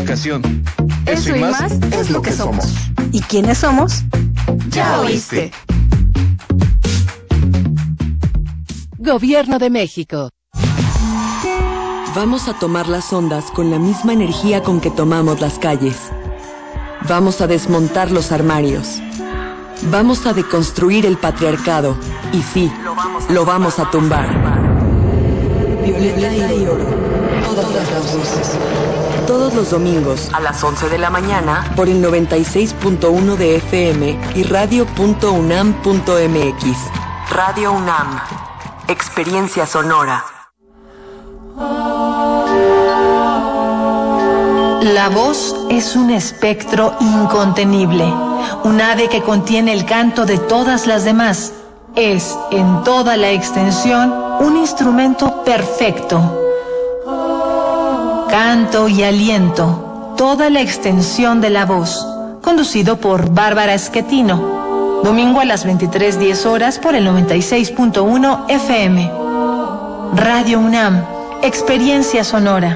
educación. Eso y más es lo que somos. ¿Y quiénes somos? Ya oíste. Gobierno de México. Vamos a tomar las ondas con la misma energía con que tomamos las calles. Vamos a desmontar los armarios. Vamos a deconstruir el patriarcado. Y sí, lo vamos a tumbar. Violeta y oro. Todas las voces. Todos los domingos a las 11 de la mañana por el 96.1 de FM y radio.unam.mx. Radio UNAM. Experiencia sonora. La voz es un espectro incontenible, un ave que contiene el canto de todas las demás. Es, en toda la extensión, un instrumento perfecto. Canto y aliento, toda la extensión de la voz. Conducido por Bárbara Schettino. Domingo a las 23:10 horas por el 96.1 FM. Radio UNAM. Experiencia sonora.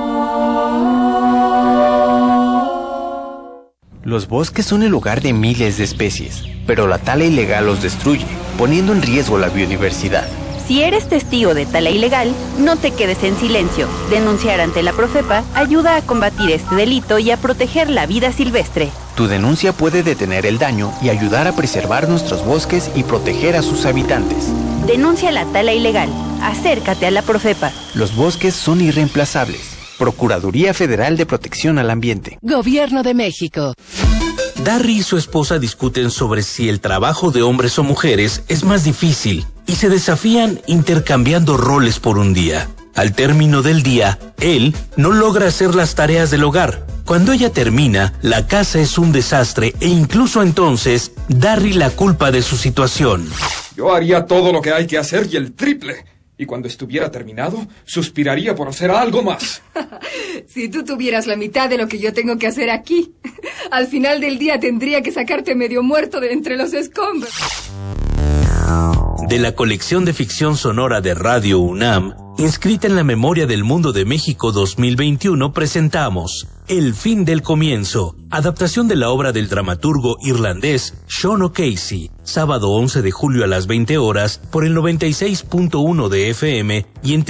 Los bosques son el hogar de miles de especies, pero la tala ilegal los destruye, poniendo en riesgo la biodiversidad. Si eres testigo de tala ilegal, no te quedes en silencio. Denunciar ante la Profepa ayuda a combatir este delito y a proteger la vida silvestre. Tu denuncia puede detener el daño y ayudar a preservar nuestros bosques y proteger a sus habitantes. Denuncia la tala ilegal. Acércate a la Profepa. Los bosques son irreemplazables. Procuraduría Federal de Protección al Ambiente. Gobierno de México. Darry y su esposa discuten sobre si el trabajo de hombres o mujeres es más difícil y se desafían intercambiando roles por un día. Al término del día, él no logra hacer las tareas del hogar. Cuando ella termina, la casa es un desastre e incluso entonces, Darry la culpa de su situación. Yo haría todo lo que hay que hacer y el triple. Y cuando estuviera terminado, suspiraría por hacer algo más. Si tú tuvieras la mitad de lo que yo tengo que hacer aquí, al final del día tendría que sacarte medio muerto de entre los escombros. De la colección de ficción sonora de Radio UNAM, inscrita en la Memoria del Mundo de México 2021, presentamos El fin del comienzo, adaptación de la obra del dramaturgo irlandés Sean O'Casey, sábado 11 de julio a las 20 horas por el 96.1 de FM y en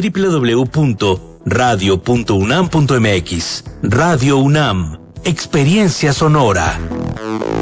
www.radio.unam.mx. Radio UNAM, experiencia sonora.